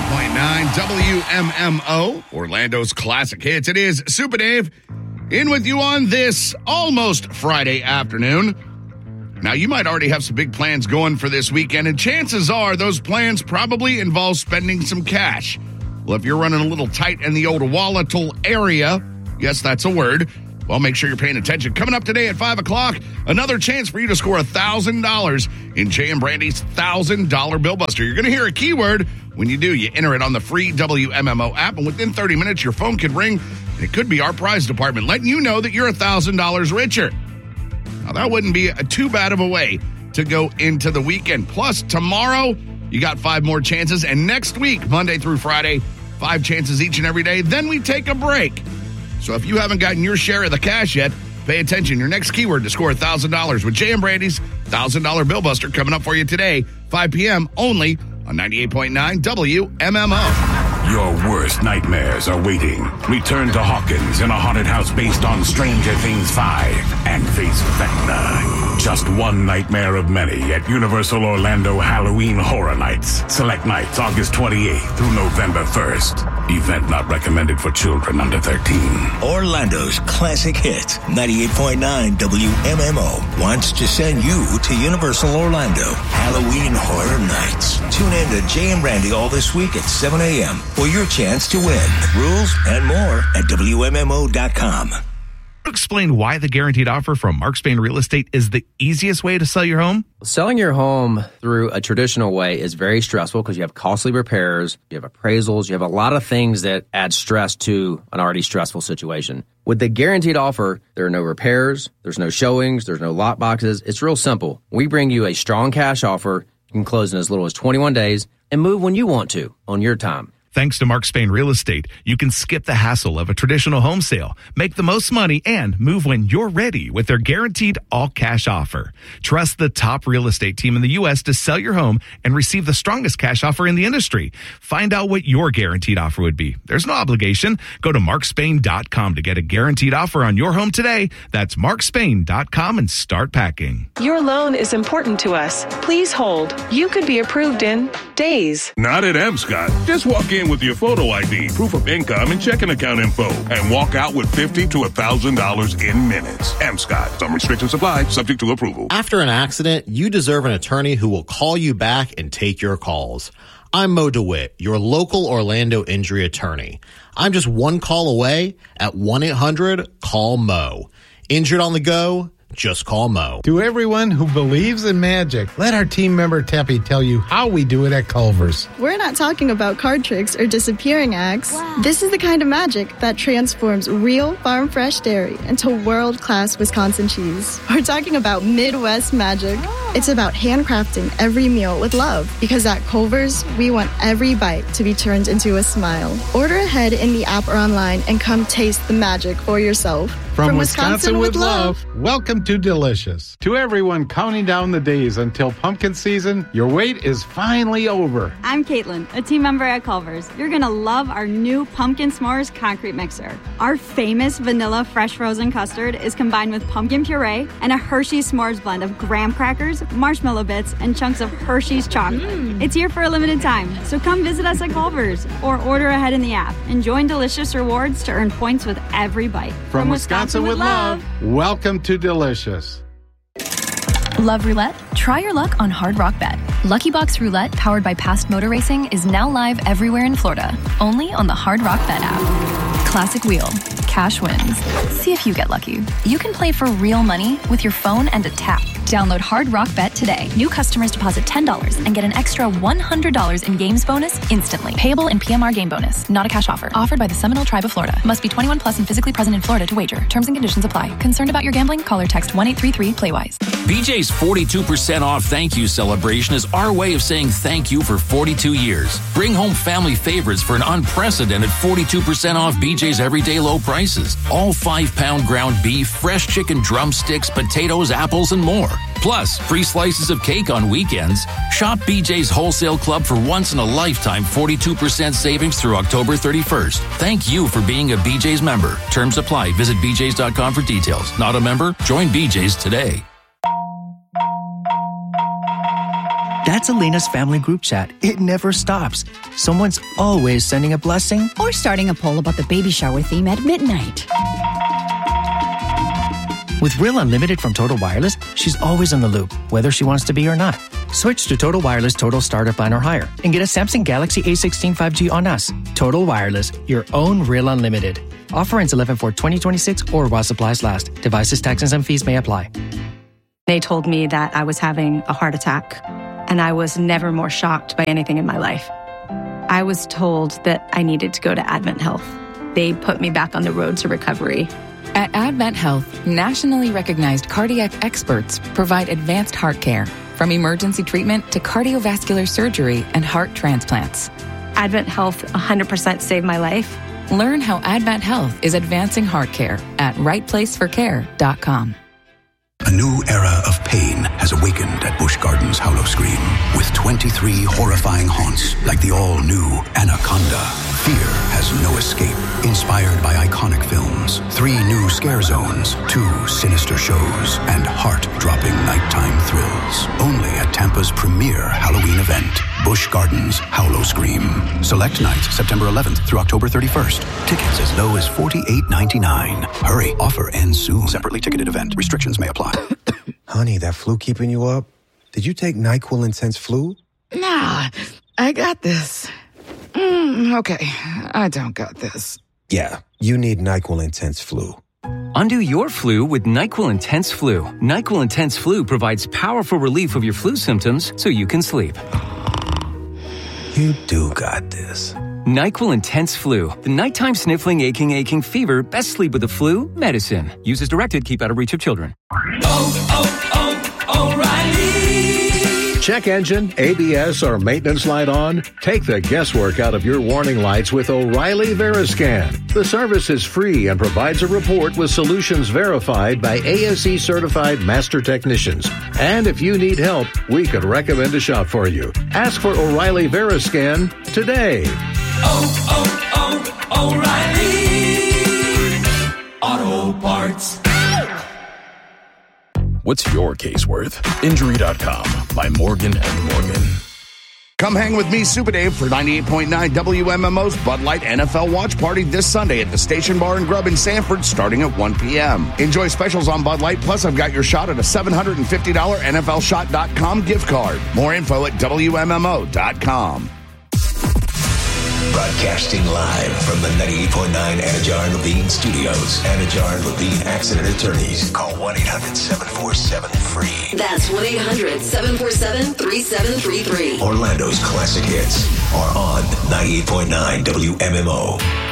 WMMO, Orlando's classic hits. It is Super Dave in with you on this almost Friday afternoon. Now, you might already have some big plans going for this weekend, and chances are those plans probably involve spending some cash. Well, if you're running a little tight in the old volatile area, yes, that's a word, well, make sure you're paying attention. Coming up today at 5 o'clock, another chance for you to score $1,000 in Jay and Brandy's $1,000 Bill Buster. You're going to hear a keyword. When you do, you enter it on the free WMMO app, and within 30 minutes, your phone could ring, and it could be our prize department letting you know that you're $1,000 richer. Now, that wouldn't be too bad of a way to go into the weekend. Plus, tomorrow, you got 5 more chances, and next week, Monday through Friday, 5 chances each and every day. Then we take a break. So if you haven't gotten your share of the cash yet, pay attention. Your next keyword to score $1,000 with Jay and Brandy's $1,000 Bill Buster coming up for you today, 5 p.m. only on 98.9 WMMO. Your worst nightmares are waiting. Return to Hawkins in a haunted house based on Stranger Things 5 and face Vecna. Just one nightmare of many at Universal Orlando Halloween Horror Nights. Select nights August 28th through November 1st. Event not recommended for children under 13. Orlando's classic hits, 98.9 WMMO, wants to send you to Universal Orlando Halloween Horror Nights. Tune in to Jay and Brandy all this week at 7 a.m. for your chance to win. Rules and more at WMMO.com. Explain why the guaranteed offer from Mark Spain Real Estate is the easiest way to sell your home? Selling your home through a traditional way is very stressful because you have costly repairs, you have appraisals, you have a lot of things that add stress to an already stressful situation. With the guaranteed offer, there are no repairs, there's no showings, there's no lock boxes. It's real simple. We bring you a strong cash offer. You can close in as little as 21 days and move when you want to on your time. Thanks to Mark Spain Real Estate, you can skip the hassle of a traditional home sale, make the most money, and move when you're ready with their guaranteed all-cash offer. Trust the top real estate team in the U.S. to sell your home and receive the strongest cash offer in the industry. Find out what your guaranteed offer would be. There's no obligation. Go to markspain.com to get a guaranteed offer on your home today. That's markspain.com and start packing. Your loan is important to us. Please hold. You could be approved in days. Not at MScott. Just walk in with your photo ID, proof of income, and checking account info, and walk out with $50 to $1,000 in minutes. MScott. Some restrictions apply, subject to approval. After an accident, you deserve an attorney who will call you back and take your calls. I'm Mo DeWitt, your local Orlando injury attorney. I'm just one call away at 1-800-CALL-MO. Injured on the go? Just call Mo. To everyone who believes in magic, let our team member Teppy tell you how we do it at Culver's. We're not talking about card tricks or disappearing acts. Wow. This is the kind of magic that transforms real farm-fresh dairy into world-class Wisconsin cheese. We're talking about Midwest magic. Oh. It's about handcrafting every meal with love, because at Culver's, we want every bite to be turned into a smile. Order ahead in the app or online and come taste the magic for yourself. From Wisconsin with love, welcome to Delicious. To everyone counting down the days until pumpkin season, your wait is finally over. I'm Caitlin, a team member at Culver's. You're going to love our new Pumpkin S'mores concrete mixer. Our famous vanilla fresh frozen custard is combined with pumpkin puree and a Hershey's S'mores blend of graham crackers, marshmallow bits, and chunks of Hershey's chocolate. It's here for a limited time, so come visit us at Culver's or order ahead in the app and join Delicious Rewards to earn points with every bite. From Wisconsin with love, welcome to Delicious. Love roulette? Try your luck on Hard Rock Bet. Lucky Box Roulette, powered by Past Motor Racing, is now live everywhere in Florida, only on the Hard Rock Bet app. Classic wheel, cash wins. See if you get lucky. You can play for real money with your phone and a tap. Download Hard Rock Bet today. New customers deposit $10 and get an extra $100 in games bonus instantly. Payable in PMR game bonus. Not a cash offer. Offered by the Seminole Tribe of Florida. Must be 21 plus and physically present in Florida to wager. Terms and conditions apply. Concerned about your gambling? Call or text 1-833-PLAYWISE. BJ's 42% off thank you celebration is our way of saying thank you for 42 years. Bring home family favorites for an unprecedented 42% off BJ's everyday low prices. All 5-pound ground beef, fresh chicken drumsticks, potatoes, apples, and more. Plus, free slices of cake on weekends. Shop BJ's Wholesale Club for once-in-a-lifetime 42% savings through October 31st. Thank you for being a BJ's member. Terms apply. Visit bjs.com for details. Not a member? Join BJ's today. That's Elena's family group chat. It never stops. Someone's always sending a blessing or starting a poll about the baby shower theme at midnight. With Real Unlimited from Total Wireless, she's always in the loop, whether she wants to be or not. Switch to Total Wireless Total Starter Plan or higher and get a Samsung Galaxy A16 5G on us. Total Wireless, your own Real Unlimited. Offer ends 11/4/2026 or while supplies last. Devices, taxes, and fees may apply. They told me that I was having a heart attack, and I was never more shocked by anything in my life. I was told that I needed to go to Advent Health. They put me back on the road to recovery. At Advent Health, nationally recognized cardiac experts provide advanced heart care, from emergency treatment to cardiovascular surgery and heart transplants. Advent Health 100% saved my life. Learn how Advent Health is advancing heart care at rightplaceforcare.com. A new era of pain has awakened at Busch Gardens Howl-O-Scream with 23 horrifying haunts like the all-new Anaconda. Fear has no escape. Inspired by iconic films, 3 new scare zones, 2 sinister shows, and heart-dropping nighttime thrills. Only at Tampa's premier Halloween event, Busch Gardens Howl-O-Scream. Select nights September 11th through October 31st. Tickets as low as $48.99. Hurry, offer ends soon. Separately ticketed event. Restrictions may apply. Honey, that flu keeping you up? Did you take NyQuil Intense Flu? Nah, I got this. Okay, I don't got this. Yeah, you need NyQuil Intense Flu. Undo your flu with NyQuil Intense Flu. NyQuil Intense Flu provides powerful relief of your flu symptoms so you can sleep. You do got this. NyQuil Intense Flu. The nighttime sniffling, aching fever. Best sleep with the flu medicine. Use as directed. Keep out of reach of children. O'Reilly. Check engine, ABS, or maintenance light on? Take the guesswork out of your warning lights with O'Reilly Veriscan. The service is free and provides a report with solutions verified by ASE certified master technicians. And if you need help, we could recommend a shop for you. Ask for O'Reilly Veriscan today. O'Reilly Auto Parts. What's your case worth? Injury.com by Morgan & Morgan. Come hang with me, Super Dave, for 98.9 WMMO's Bud Light NFL Watch Party this Sunday at the Station Bar and Grub in Sanford starting at 1 p.m. Enjoy specials on Bud Light, plus I've got your shot at a $750 NFLshot.com gift card. More info at WMMO.com. Broadcasting live from the 98.9 Anajar and Levine Studios. Anajar and Levine Accident Attorneys. Call 1-800-747-FREE. That's 1-800-747-3733. Orlando's classic hits are on 98.9 WMMO.